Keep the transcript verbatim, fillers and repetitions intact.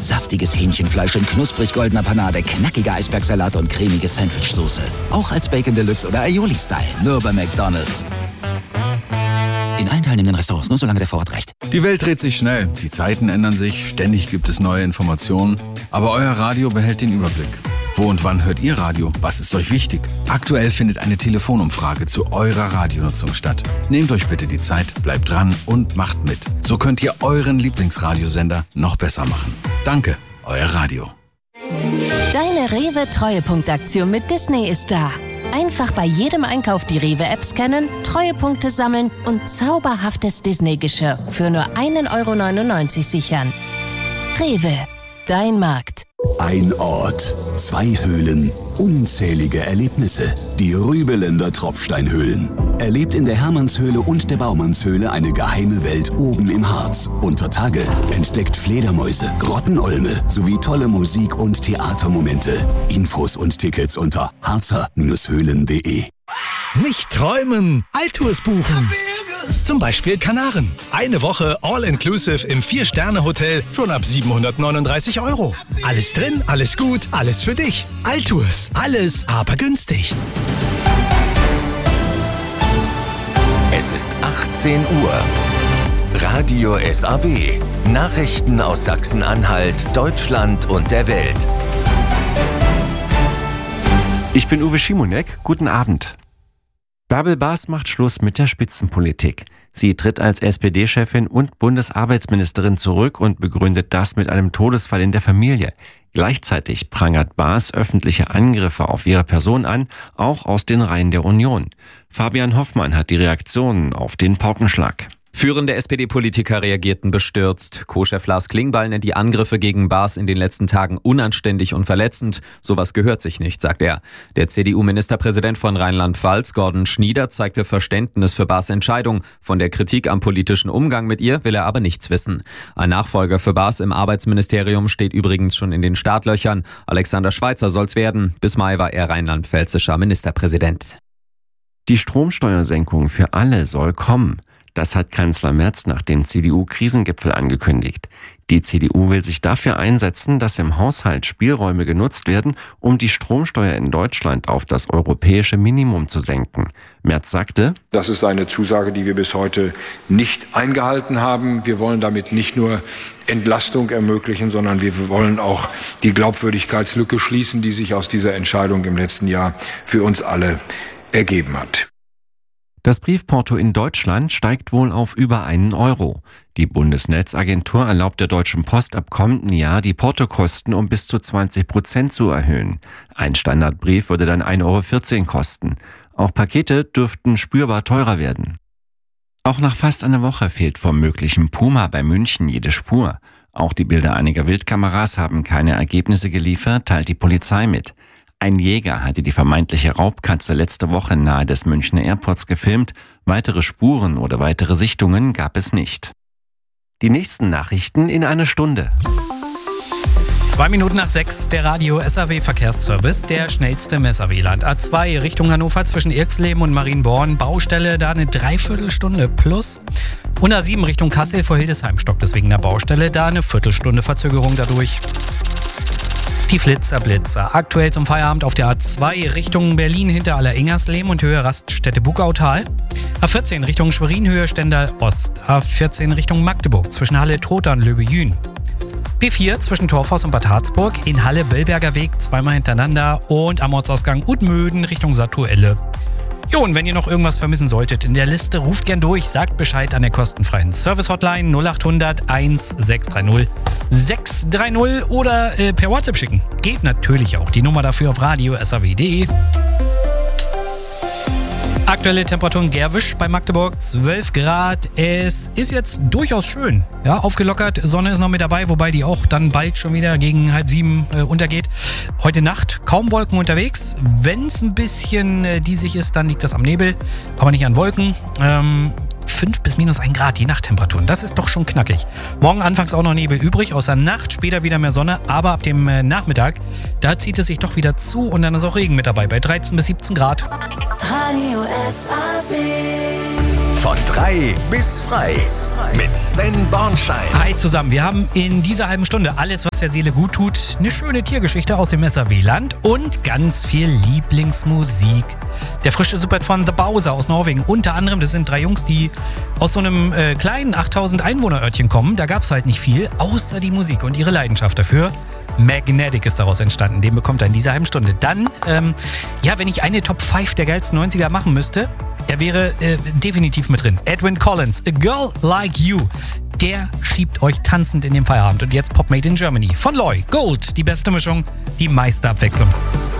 Saftiges Hähnchenfleisch in knusprig goldener Panade, knackiger Eisbergsalat und cremige Sandwichsoße. Auch als Bacon Deluxe oder Aioli-Style. Nur bei McDonald's. In allen teilnehmenden Restaurants, nur solange der Vorrat reicht. Die Welt dreht sich schnell, die Zeiten ändern sich, ständig gibt es neue Informationen. Aber euer Radio behält den Überblick. Wo und wann hört ihr Radio? Was ist euch wichtig? Aktuell findet eine Telefonumfrage zu eurer Radionutzung statt. Nehmt euch bitte die Zeit, bleibt dran und macht mit. So könnt ihr euren Lieblingsradiosender noch besser machen. Danke, euer Radio. Deine Rewe-Treuepunktaktion mit Disney ist da. Einfach bei jedem Einkauf die Rewe-App scannen, Treuepunkte sammeln und zauberhaftes Disney-Geschirr für nur ein Euro neunundneunzig sichern. Rewe, dein Markt. Ein Ort, zwei Höhlen, unzählige Erlebnisse. Die Rübeländer Tropfsteinhöhlen. Erlebt in der Hermannshöhle und der Baumannshöhle eine geheime Welt oben im Harz. Unter Tage entdeckt Fledermäuse, Grottenolme sowie tolle Musik- und Theatermomente. Infos und Tickets unter harzer Höhlen punkt de. Nicht träumen, Altours buchen. Zum Beispiel Kanaren. Eine Woche All-Inclusive im Vier-Sterne-Hotel schon ab siebenhundertneununddreißig Euro. Alles drin, alles gut, alles für dich. Altours, alles aber günstig. Es ist achtzehn Uhr. Radio S A W. Nachrichten aus Sachsen-Anhalt, Deutschland und der Welt. Ich bin Uwe Schimonek. Guten Abend. Bärbel Baas macht Schluss mit der Spitzenpolitik. Sie tritt als S P D-Chefin und Bundesarbeitsministerin zurück und begründet das mit einem Todesfall in der Familie. Gleichzeitig prangert Baas öffentliche Angriffe auf ihre Person an, auch aus den Reihen der Union. Fabian Hoffmann hat die Reaktionen auf den Paukenschlag. Führende S P D-Politiker reagierten bestürzt. Co-Chef Lars Klingbeil nennt die Angriffe gegen Baas in den letzten Tagen unanständig und verletzend. Sowas gehört sich nicht, sagt er. Der C D U-Ministerpräsident von Rheinland-Pfalz, Gordon Schnieder, zeigte Verständnis für Baas' Entscheidung. Von der Kritik am politischen Umgang mit ihr will er aber nichts wissen. Ein Nachfolger für Baas im Arbeitsministerium steht übrigens schon in den Startlöchern. Alexander Schweitzer soll's werden. Bis Mai war er rheinland-pfälzischer Ministerpräsident. Die Stromsteuersenkung für alle soll kommen. Das hat Kanzler Merz nach dem C D U-Krisengipfel angekündigt. Die C D U will sich dafür einsetzen, dass im Haushalt Spielräume genutzt werden, um die Stromsteuer in Deutschland auf das europäische Minimum zu senken. Merz sagte: Das ist eine Zusage, die wir bis heute nicht eingehalten haben. Wir wollen damit nicht nur Entlastung ermöglichen, sondern wir wollen auch die Glaubwürdigkeitslücke schließen, die sich aus dieser Entscheidung im letzten Jahr für uns alle ergeben hat. Das Briefporto in Deutschland steigt wohl auf über einen Euro. Die Bundesnetzagentur erlaubt der Deutschen Post ab kommenden Jahr, die Portokosten um bis zu zwanzig Prozent zu erhöhen. Ein Standardbrief würde dann ein Euro vierzehn kosten. Auch Pakete dürften spürbar teurer werden. Auch nach fast einer Woche fehlt vom möglichen Puma bei München jede Spur. Auch die Bilder einiger Wildkameras haben keine Ergebnisse geliefert, teilt die Polizei mit. Ein Jäger hatte die vermeintliche Raubkatze letzte Woche nahe des Münchner Airports gefilmt. Weitere Spuren oder weitere Sichtungen gab es nicht. Die nächsten Nachrichten in einer Stunde. Zwei Minuten nach sechs, der Radio S A W Verkehrsservice, der schnellste im S A W-Land. A zwei Richtung Hannover zwischen Irxleben und Marienborn, Baustelle, da eine Dreiviertelstunde plus. Und A sieben Richtung Kassel vor Hildesheim stockt deswegen der Baustelle, da eine Viertelstunde Verzögerung dadurch. Die Flitzer Blitzer. Aktuell zum Feierabend auf der A zwei Richtung Berlin hinter Aller-Ingersleben und Höhe Raststätte Bugautal. A vierzehn Richtung Schwerin, Höhe Stendal Ost. A vierzehn Richtung Magdeburg zwischen Halle Trotha und Löbejün. B vier zwischen Torfhaus und Bad Harzburg. In Halle Bellberger Weg zweimal hintereinander. Und am Ortsausgang Utmöden Richtung Satuelle. Jo, und wenn ihr noch irgendwas vermissen solltet in der Liste, ruft gern durch, sagt Bescheid an der kostenfreien Service-Hotline null acht hundert eins sechs drei null sechs drei null oder äh, per WhatsApp schicken. Geht natürlich auch. Die Nummer dafür auf radio punkt s a w punkt de. Aktuelle Temperaturen Gerwisch bei Magdeburg, zwölf Grad. Es ist jetzt durchaus schön. Ja, aufgelockert, Sonne ist noch mit dabei, wobei die auch dann bald schon wieder gegen halb sieben äh, untergeht. Heute Nacht kaum Wolken unterwegs. Wenn es ein bisschen äh, diesig ist, dann liegt das am Nebel, aber nicht an Wolken. Ähm, fünf bis minus ein Grad, die Nachttemperaturen. Das ist doch schon knackig. Morgen anfangs auch noch Nebel übrig, außer Nacht, später wieder mehr Sonne, aber ab dem äh, Nachmittag, da zieht es sich doch wieder zu und dann ist auch Regen mit dabei bei dreizehn bis siebzehn Grad. Radio S A W. Von drei bis frei. Mit Sven Bornschein. Hi zusammen, wir haben in dieser halben Stunde alles, was der Seele gut tut, eine schöne Tiergeschichte aus dem S A W-Land und ganz viel Lieblingsmusik. Der frische Support von The Bowser aus Norwegen, unter anderem, das sind drei Jungs, die aus so einem äh, kleinen achttausend Einwohner-Örtchen kommen. Da gab es halt nicht viel, außer die Musik und ihre Leidenschaft dafür. Magnetic ist daraus entstanden, den bekommt er in dieser halben Stunde. Dann, ähm, ja, wenn ich eine Top fünf der geilsten neunziger machen müsste, er wäre äh, definitiv mit drin. Edwyn Collins, A Girl Like You. Der schiebt euch tanzend in den Feierabend. Und jetzt Pop Made in Germany von Loy. Gold, die beste Mischung, die meiste Abwechslung.